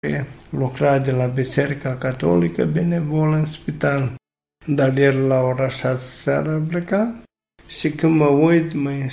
lucra de la Biserica Catolică Benevol în spital, dar el la ora 6 seara a plecat și când mă uit mai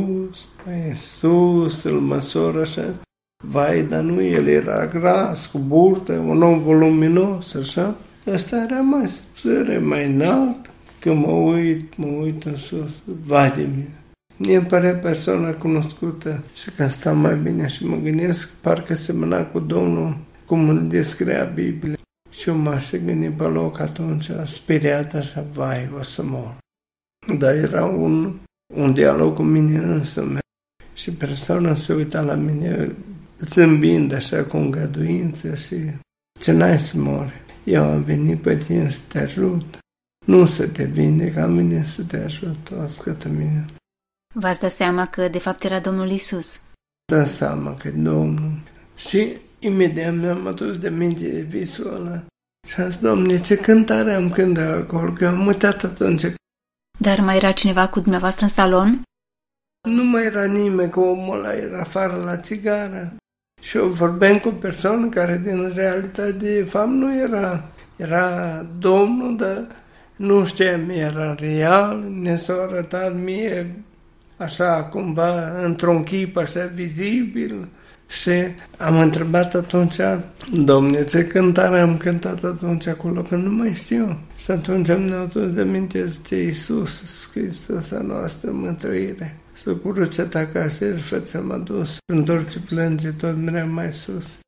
sus, îl măsor așa, vai, dar nu, el era gras, cu burtă, un om voluminos, așa, ăsta era mai subțire, mai înalt, când mă uit în sus, vai de mine. Mie îmi pare persoana cunoscută și când stau mai bine și mă gândesc, parcă semăna cu Domnul, cum îl descria Biblia. Și eu m-aș gândi pe loc atunci, speriat așa, vai, o să mor. Dar era un dialog cu mine însă. Și persoana se uita la mine zâmbind așa cu îngăduință și ce n-ai să mori. Eu am venit pe tine să te ajut. Nu să te vindec, am venit să te ajut, o ascultă mine. V-ați dat seama că de fapt era Domnul Iisus? Dă seama că e Domnul. Și imediat mi-am adus de minte de visul ăla. Și am zis, Doamne, ce cântare am cântat acolo, că am uitat atunci. Dar mai era cineva cu dumneavoastră în salon? Nu mai era nimeni, că omul ăla era afară la țigară. Și eu vorbeam cu o persoană care din realitate de fapt nu era. Era Domnul, dar nu știam, era real, ne s-a arătat mie așa cumva într-un chip așa vizibil. Și am întrebat atunci, Domne, ce cântare am cântat atunci acolo, că nu mai știu. Și atunci mi-au adus de minte, zice, Iisus Hristos, a noastră mântuire. Să cu ruceta ca și făți am adus, întorci plânge tot mereu mai sus.